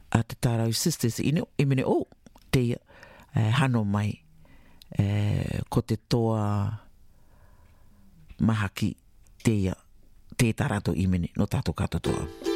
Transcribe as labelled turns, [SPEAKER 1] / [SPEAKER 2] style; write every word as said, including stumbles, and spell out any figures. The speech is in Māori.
[SPEAKER 1] a te Tarau Sisters ino, i mene o, te uh, hano mai uh, ko te toa mahaki te te tarato i mene no tātou katotoa.